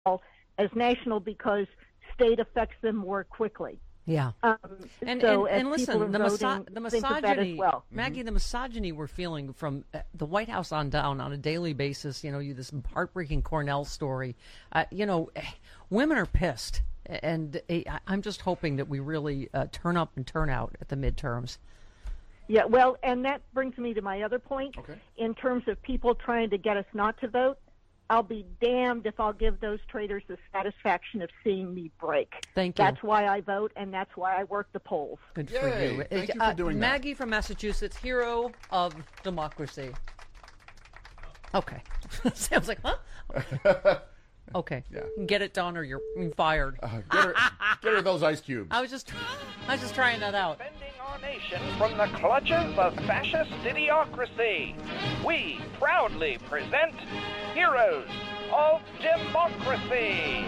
as national because state affects them more quickly. Yeah. And listen, the voting, misogyny, well. Maggie, the misogyny we're feeling from the White House on down on a daily basis, this heartbreaking Cornell story, women are pissed. And I'm just hoping that we really turn up and turn out at the midterms. Yeah, well, and that brings me to my other point. Okay. In terms of people trying to get us not to vote, I'll be damned if I'll give those traitors the satisfaction of seeing me break. Thank you. That's why I vote, and that's why I work the polls. Good Yay. for you. Thank you for doing that. Maggie from Massachusetts, hero of democracy. Okay. Sam's like, huh? Okay. Yeah. Get it done or you're fired. Get her those ice cubes. I was just trying that out. Defending our nation from the clutches of fascist idiocracy, we proudly present Heroes of Democracy.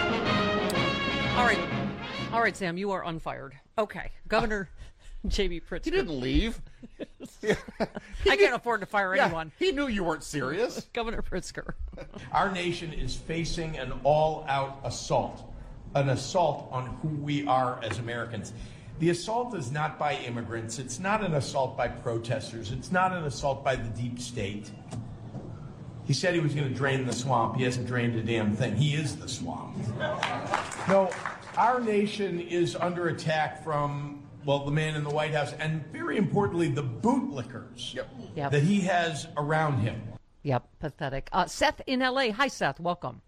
All right, Sam, you are unfired. Okay, Governor J.B. Pritzker. He didn't leave. I can't afford to fire anyone. He knew you weren't serious. Governor Pritzker. Our nation is facing an all-out assault, an assault on who we are as Americans. The assault is not by immigrants. It's not an assault by protesters. It's not an assault by the deep state. He said he was going to drain the swamp. He hasn't drained a damn thing. He is the swamp. No, our nation is under attack from, well, the man in the White House, and very importantly, the bootlickers Yep. that he has around him. Yep, pathetic. Seth in L.A. Hi, Seth. Welcome.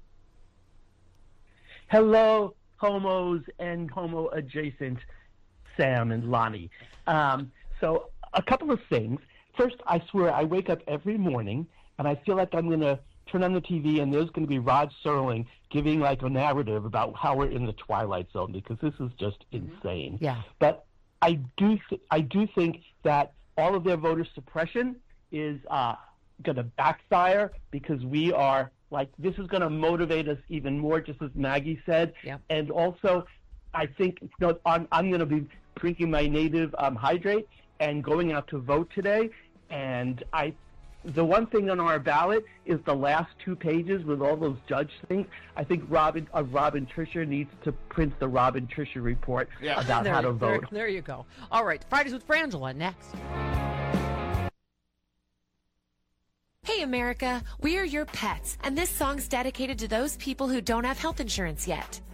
Hello, homos and homo-adjacent Sam and Lonnie. So a couple of things. First, I swear I wake up every morning and I feel like I'm going to turn on the TV and there's going to be Rod Serling giving like a narrative about how we're in the Twilight Zone, because this is just insane. Yeah. But I do think that all of their voter suppression is going to backfire, because we are this is going to motivate us even more, just as Maggie said. Yeah. And also, I think I'm going to be drinking my native hydrate and going out to vote today. And the one thing on our ballot is the last 2 pages with all those judge things. I think Robin Tricia needs to print the Robin Tricia report about how to vote. There you go. All right, Fridays with Frangela next. Hey America, we are your pets, and this song's dedicated to those people who don't have health insurance yet.